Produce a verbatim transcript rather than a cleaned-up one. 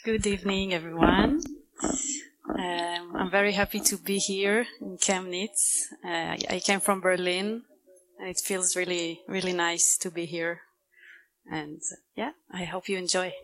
Good evening, everyone. Um, I'm very happy to be here in Chemnitz. Uh, I came from Berlin, and it feels really, really nice to be here. And uh, yeah, I hope you enjoy.